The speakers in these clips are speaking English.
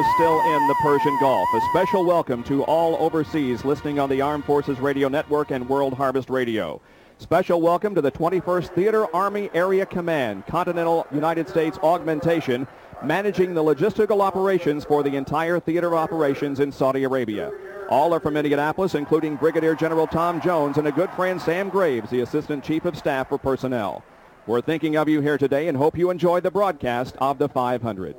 is still in the Persian Gulf. A special welcome to all overseas listening on the Armed Forces Radio Network and World Harvest Radio. Special welcome to the 21st Theater Army Area Command, Continental United States Augmentation, managing the logistical operations for the entire theater of operations in Saudi Arabia. All are from Indianapolis, including Brigadier General Tom Jones and a good friend Sam Graves, the Assistant Chief of Staff for Personnel. We're thinking of you here today and hope you enjoy the broadcast of the 500.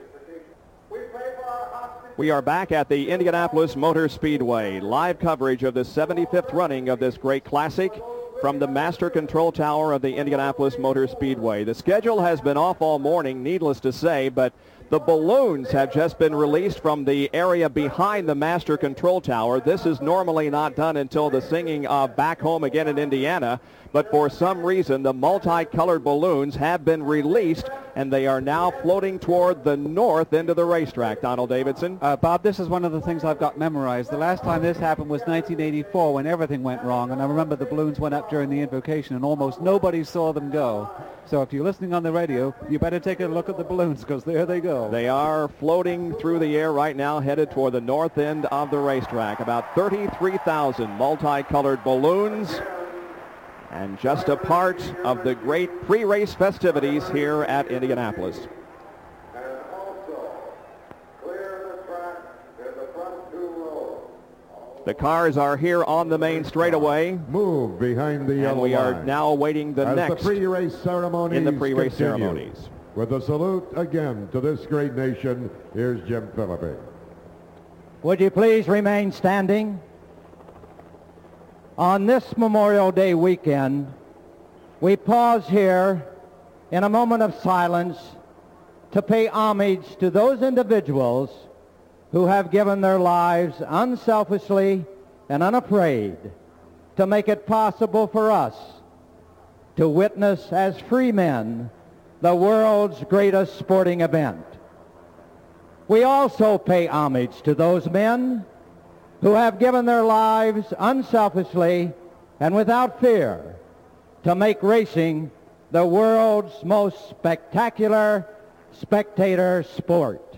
We are back at the Indianapolis Motor Speedway. Live coverage of the 75th running of this great classic from the Master Control Tower of the Indianapolis Motor Speedway. The schedule has been off all morning, needless to say, but the balloons have just been released from the area behind the Master Control Tower. This is normally not done until the singing of Back Home Again in Indiana, but for some reason the multicolored balloons have been released and they are now floating toward the north into the racetrack. Donald Davidson? Bob, this is one of the things I've got memorized. The last time this happened was 1984 when everything went wrong, and I remember the balloons went up during the invocation and almost nobody saw them go. So if you're listening on the radio, you better take a look at the balloons because there they go. They are floating through the air right now, headed toward the north end of the racetrack. About 33,000 multicolored balloons, and just a part of the great pre-race festivities here at Indianapolis. And also, clear the track in the front 2 rows. The cars are here on the main straightaway. Move behind the yellow And we are line. now awaiting the As next the pre-race ceremonies in the pre-race continue. ceremonies. With a salute again to this great nation, here's Jim Philippi. Would you please remain standing? On this Memorial Day weekend, we pause here in a moment of silence to pay homage to those individuals who have given their lives unselfishly and unafraid to make it possible for us to witness as free men the world's greatest sporting event. We also pay homage to those men who have given their lives unselfishly and without fear to make racing the world's most spectacular spectator sport.